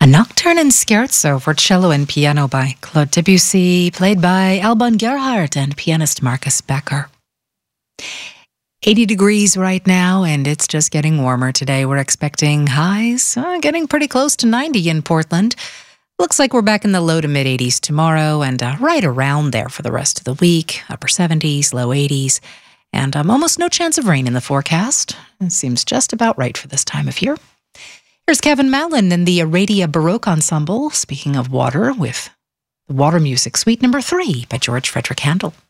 A Nocturne in Scherzo for cello and piano by Claude Debussy, played by Alban Gerhardt and pianist Marcus Becker. 80 degrees right now, and it's just getting warmer today. We're expecting highs getting pretty close to 90 in Portland. Looks like we're back in the low to mid 80s tomorrow, and right around there for the rest of the week. Upper 70s, low 80s, and almost no chance of rain in the forecast. It seems just about right for this time of year. Here's Kevin Mallon and the Aradia Baroque Ensemble, speaking of water, with the Water Music Suite No. 3 by George Frederick Handel.